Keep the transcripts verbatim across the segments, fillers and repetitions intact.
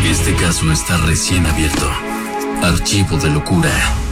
Este caso está recién abierto. Archivo de locura.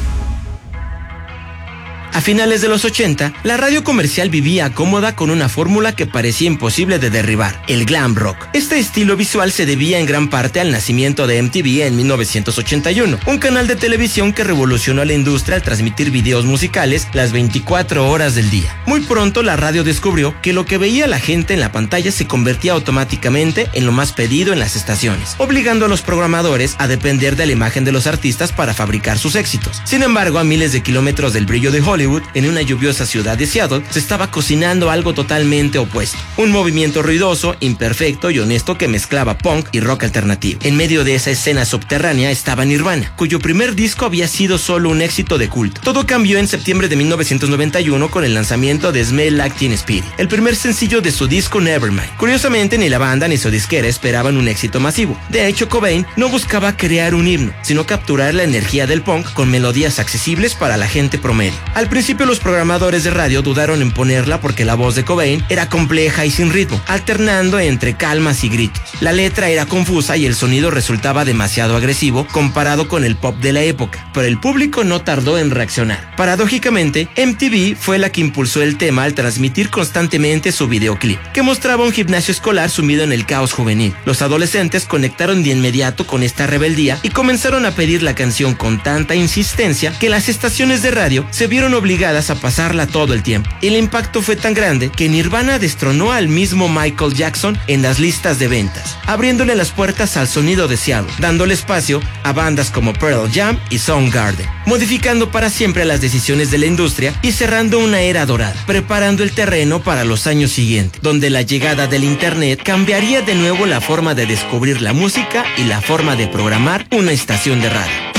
A finales de los ochenta, la radio comercial vivía cómoda con una fórmula que parecía imposible de derribar, el glam rock. Este estilo visual se debía en gran parte al nacimiento de M T V en mil novecientos ochenta y uno, un canal de televisión que revolucionó a la industria al transmitir videos musicales las veinticuatro horas del día. Muy pronto la radio descubrió que lo que veía la gente en la pantalla se convertía automáticamente en lo más pedido en las estaciones, obligando a los programadores a depender de la imagen de los artistas para fabricar sus éxitos. Sin embargo, a miles de kilómetros del brillo de Hollywood, en una lluviosa ciudad de Seattle, se estaba cocinando algo totalmente opuesto. Un movimiento ruidoso, imperfecto y honesto que mezclaba punk y rock alternativo. En medio de esa escena subterránea estaba Nirvana, cuyo primer disco había sido solo un éxito de culto. Todo cambió en septiembre de mil novecientos noventa y uno con el lanzamiento de Smell Like Teen Spirit, el primer sencillo de su disco Nevermind. Curiosamente, ni la banda ni su disquera esperaban un éxito masivo. De hecho, Cobain no buscaba crear un himno, sino capturar la energía del punk con melodías accesibles para la gente promedio. Al Al principio los programadores de radio dudaron en ponerla porque la voz de Cobain era compleja y sin ritmo, alternando entre calmas y gritos. La letra era confusa y el sonido resultaba demasiado agresivo comparado con el pop de la época, pero el público no tardó en reaccionar. Paradójicamente, M T V fue la que impulsó el tema al transmitir constantemente su videoclip, que mostraba un gimnasio escolar sumido en el caos juvenil. Los adolescentes conectaron de inmediato con esta rebeldía y comenzaron a pedir la canción con tanta insistencia que las estaciones de radio se vieron obligadas a pasarla todo el tiempo. El impacto fue tan grande que Nirvana destronó al mismo Michael Jackson en las listas de ventas, abriéndole las puertas al sonido de Seattle, dándole espacio a bandas como Pearl Jam y Soundgarden, modificando para siempre las decisiones de la industria y cerrando una era dorada, preparando el terreno para los años siguientes, donde la llegada del internet cambiaría de nuevo la forma de descubrir la música y la forma de programar una estación de radio.